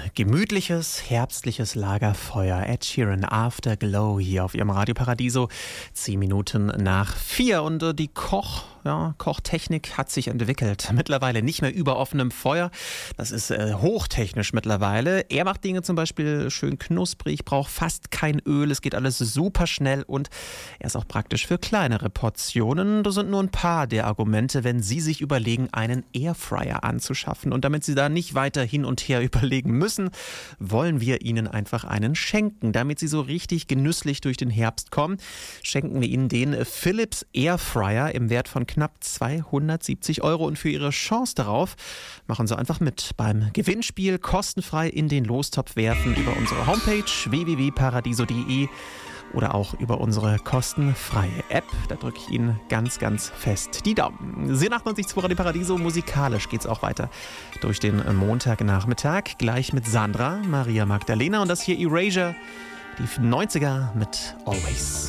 gemütliches, herbstliches Lagerfeuer. Ed Sheeran, Afterglow hier auf Ihrem Radio Paradiso. 10 Minuten nach 4 und die Kochtechnik hat sich entwickelt. Mittlerweile nicht mehr über offenem Feuer. Das ist hochtechnisch mittlerweile. Er macht Dinge zum Beispiel schön knusprig, braucht fast kein Öl. Es geht alles super schnell und er ist auch praktisch für kleinere Portionen. Das sind nur ein paar der Argumente, wenn Sie sich überlegen, einen Airfryer anzuschaffen. Und damit Sie da nicht weiter hin und her überlegen müssen, wollen wir Ihnen einfach einen schenken. Damit Sie so richtig genüsslich durch den Herbst kommen, schenken wir Ihnen den Philips Airfryer im Wert von knapp 270 €. Und für Ihre Chance darauf machen Sie einfach mit beim Gewinnspiel, kostenfrei in den Lostopf werfen über unsere Homepage www.paradiso.de oder auch über unsere kostenfreie App. Da drücke ich Ihnen ganz, ganz fest die Daumen. Sie 98.2 Radio Paradiso. Musikalisch geht's auch weiter durch den Montagnachmittag. Gleich mit Sandra, Maria Magdalena und das hier Erasure, die 90er mit Always.